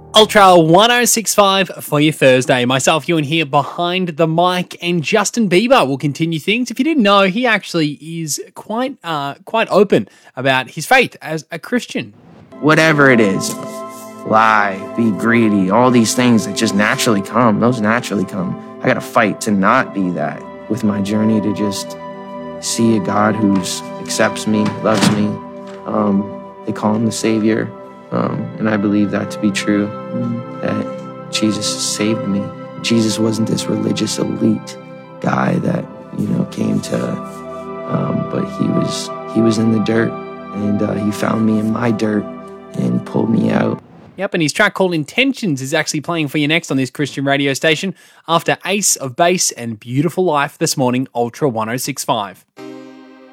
Ultra 1065 for your Thursday. Myself, Ewan here behind the mic, and Justin Bieber will continue things. If you didn't know, he actually is quite open about his faith as a Christian. Whatever it is, lie, be greedy, all these things that just naturally come, those naturally come. I got to fight to not be that with my journey, to just see a God who accepts me, loves me. They call him the Savior. And I believe that to be true, that Jesus saved me. Jesus wasn't this religious elite guy that, came to, but he was in the dirt, and he found me in my dirt and pulled me out. Yep, and his track called Intentions is actually playing for you next on this Christian radio station after Ace of Base and Beautiful Life this morning, Ultra 1065.